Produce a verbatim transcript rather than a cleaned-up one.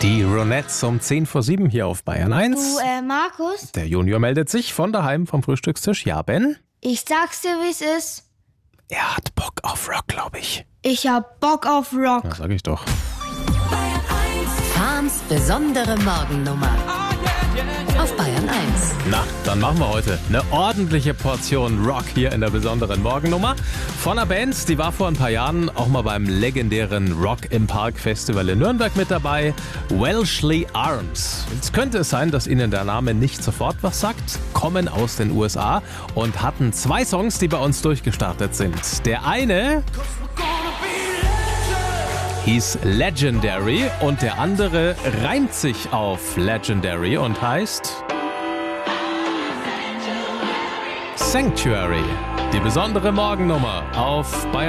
Die Ronettes um zehn vor sieben hier auf Bayern eins. Du, äh, Markus? Der Junior meldet sich von daheim vom Frühstückstisch. Ja, Ben? Ich sag's dir, wie's ist. Er hat Bock auf Rock, glaube ich. Ich hab Bock auf Rock. Na, sag ich doch. Fahns besondere Morgennummer. Auf Bayern eins. Na, dann machen wir heute eine ordentliche Portion Rock hier in der besonderen Morgennummer. Von einer Band, die war vor ein paar Jahren auch mal beim legendären Rock im Park Festival in Nürnberg mit dabei. Welshly Arms. Jetzt könnte es sein, dass Ihnen der Name nicht sofort was sagt. Kommen aus den U S A und hatten zwei Songs, die bei uns durchgestartet sind. Der eine hieß Legendary und der andere reimt sich auf Legendary und heißt Sanctuary. Die besondere Morgennummer auf Bayern